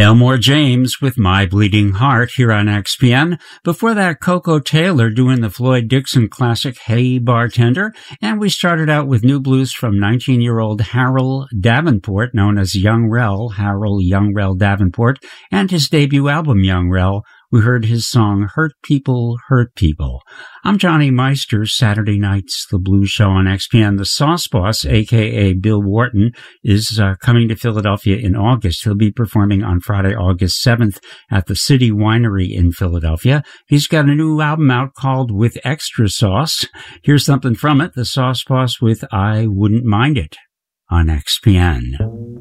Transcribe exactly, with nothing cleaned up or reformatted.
Elmore James with My Bleeding Heart here on X P N. Before that, Coco Taylor doing the Floyd Dixon classic Hey Bartender. And we started out with new blues from nineteen-year-old Harold Davenport, known as Young Rel, Harold Young Rel Davenport, and his debut album, Young Rel. We heard his song, Hurt People, Hurt People. I'm Johnny Meister. Saturday nights, the Blues Show on X P N. The Sauce Boss, a k a. Bill Wharton, is uh, coming to Philadelphia in August. He'll be performing on Friday, August seventh at the City Winery in Philadelphia. He's got a new album out called With Extra Sauce. Here's something from it. The Sauce Boss with I Wouldn't Mind It on X P N.